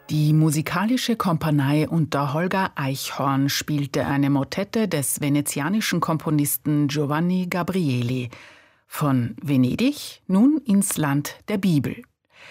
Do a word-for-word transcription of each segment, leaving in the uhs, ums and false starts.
Die musikalische Kompanie unter Holger Eichhorn spielte eine Motette des venezianischen Komponisten Giovanni Gabrieli. Von Venedig nun ins Land der Bibel.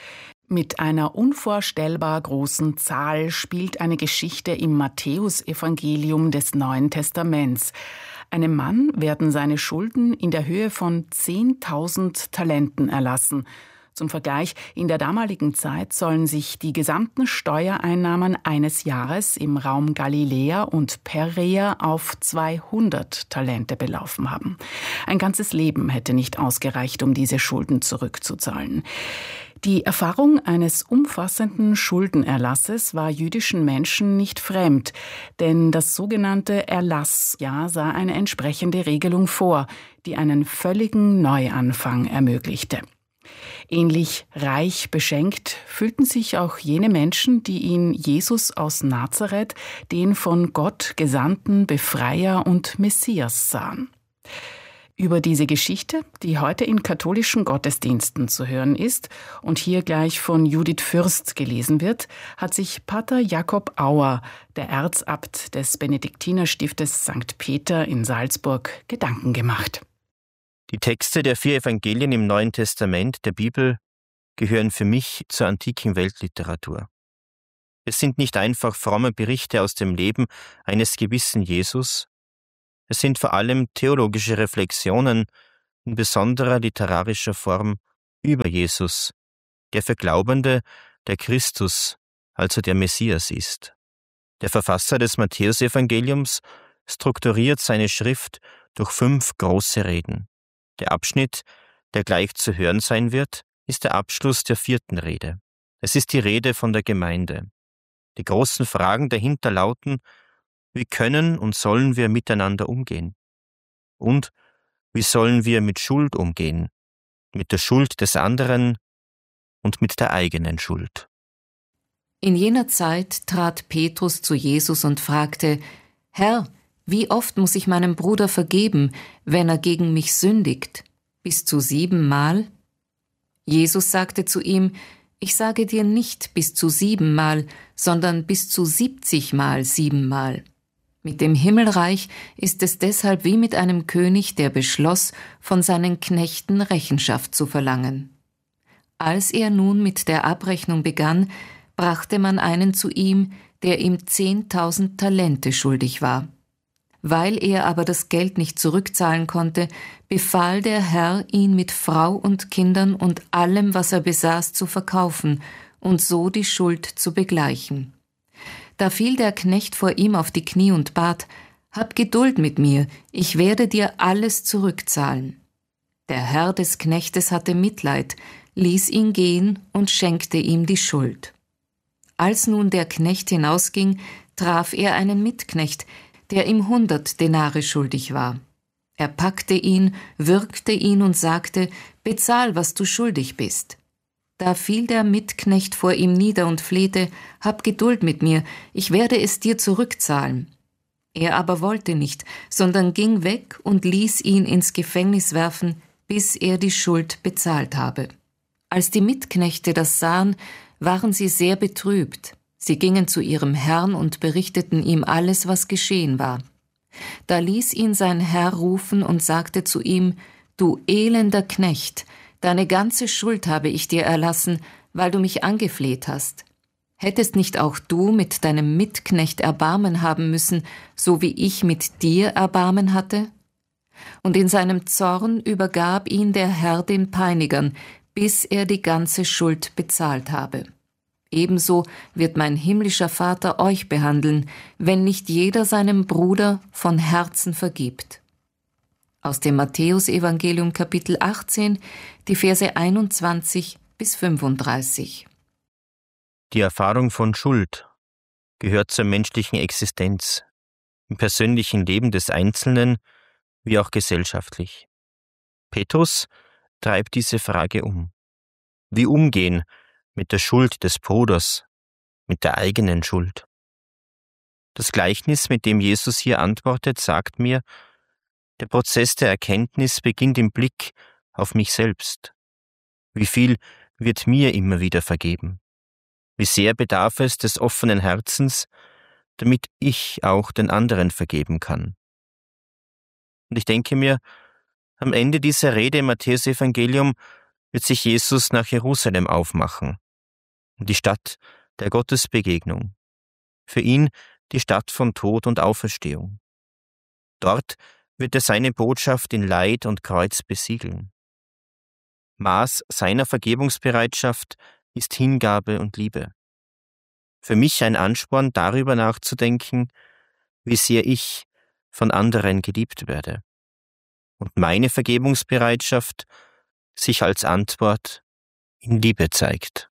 Mit einer unvorstellbar großen Zahl spielt eine Geschichte im Matthäusevangelium des Neuen Testaments. Einem Mann werden seine Schulden in der Höhe von zehntausend Talenten erlassen. Zum Vergleich, in der damaligen Zeit sollen sich die gesamten Steuereinnahmen eines Jahres im Raum Galiläa und Perea auf zweihundert Talente belaufen haben. Ein ganzes Leben hätte nicht ausgereicht, um diese Schulden zurückzuzahlen. Die Erfahrung eines umfassenden Schuldenerlasses war jüdischen Menschen nicht fremd, denn das sogenannte Erlassjahr sah eine entsprechende Regelung vor, die einen völligen Neuanfang ermöglichte. Ähnlich reich beschenkt fühlten sich auch jene Menschen, die in Jesus aus Nazareth den von Gott gesandten Befreier und Messias sahen. Über diese Geschichte, die heute in katholischen Gottesdiensten zu hören ist und hier gleich von Judith Fürst gelesen wird, hat sich Pater Jakob Auer, der Erzabt des Benediktinerstiftes Sankt Peter in Salzburg, Gedanken gemacht. Die Texte der vier Evangelien im Neuen Testament der Bibel gehören für mich zur antiken Weltliteratur. Es sind nicht einfach fromme Berichte aus dem Leben eines gewissen Jesus, es sind vor allem theologische Reflexionen in besonderer literarischer Form über Jesus, der für Glaubende der Christus, also der Messias ist. Der Verfasser des Matthäusevangeliums strukturiert seine Schrift durch fünf große Reden. Der Abschnitt, der gleich zu hören sein wird, ist der Abschluss der vierten Rede. Es ist die Rede von der Gemeinde. Die großen Fragen dahinter lauten: Wie können und sollen wir miteinander umgehen? Und wie sollen wir mit Schuld umgehen? Mit der Schuld des anderen und mit der eigenen Schuld. In jener Zeit trat Petrus zu Jesus und fragte: Herr, wie oft muss ich meinem Bruder vergeben, wenn er gegen mich sündigt? Bis zu siebenmal? Jesus sagte zu ihm: Ich sage dir nicht bis zu siebenmal, sondern bis zu siebzigmal siebenmal. Mit dem Himmelreich ist es deshalb wie mit einem König, der beschloss, von seinen Knechten Rechenschaft zu verlangen. Als er nun mit der Abrechnung begann, brachte man einen zu ihm, der ihm zehntausend Talente schuldig war. Weil er aber das Geld nicht zurückzahlen konnte, befahl der Herr, ihn mit Frau und Kindern und allem, was er besaß, zu verkaufen und so die Schuld zu begleichen. Da fiel der Knecht vor ihm auf die Knie und bat: Hab Geduld mit mir, ich werde dir alles zurückzahlen. Der Herr des Knechtes hatte Mitleid, ließ ihn gehen und schenkte ihm die Schuld. Als nun der Knecht hinausging, traf er einen Mitknecht, der ihm hundert Denare schuldig war. Er packte ihn, würgte ihn und sagte: Bezahl, was du schuldig bist. Da fiel der Mitknecht vor ihm nieder und flehte: Hab Geduld mit mir, ich werde es dir zurückzahlen. Er aber wollte nicht, sondern ging weg und ließ ihn ins Gefängnis werfen, bis er die Schuld bezahlt habe. Als die Mitknechte das sahen, waren sie sehr betrübt. Sie gingen zu ihrem Herrn und berichteten ihm alles, was geschehen war. Da ließ ihn sein Herr rufen und sagte zu ihm: Du elender Knecht, deine ganze Schuld habe ich dir erlassen, weil du mich angefleht hast. Hättest nicht auch du mit deinem Mitknecht Erbarmen haben müssen, so wie ich mit dir Erbarmen hatte? Und in seinem Zorn übergab ihn der Herr den Peinigern, bis er die ganze Schuld bezahlt habe. Ebenso wird mein himmlischer Vater euch behandeln, wenn nicht jeder seinem Bruder von Herzen vergibt. Aus dem Matthäusevangelium Kapitel achtzehn, die Verse einundzwanzig bis fünfunddreißig. Die Erfahrung von Schuld gehört zur menschlichen Existenz, im persönlichen Leben des Einzelnen wie auch gesellschaftlich. Petrus treibt diese Frage um. Wie umgehen mit der Schuld des Bruders, mit der eigenen Schuld? Das Gleichnis, mit dem Jesus hier antwortet, sagt mir, der Prozess der Erkenntnis beginnt im Blick auf mich selbst. Wie viel wird mir immer wieder vergeben? Wie sehr bedarf es des offenen Herzens, damit ich auch den anderen vergeben kann. Und ich denke mir, am Ende dieser Rede im Matthäusevangelium wird sich Jesus nach Jerusalem aufmachen, die Stadt der Gottesbegegnung. Für ihn die Stadt von Tod und Auferstehung. Dort wird er seine Botschaft in Leid und Kreuz besiegeln. Maß seiner Vergebungsbereitschaft ist Hingabe und Liebe. Für mich ein Ansporn, darüber nachzudenken, wie sehr ich von anderen geliebt werde. Und meine Vergebungsbereitschaft sich als Antwort in Liebe zeigt.